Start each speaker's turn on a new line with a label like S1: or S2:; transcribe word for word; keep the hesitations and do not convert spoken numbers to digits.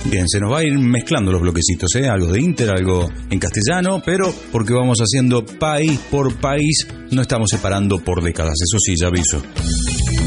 S1: Bien, se nos va a ir mezclando los bloquecitos, ¿eh? Algo de Inter, algo en castellano, pero porque vamos haciendo país por país, no estamos separando por décadas, eso sí, ya aviso.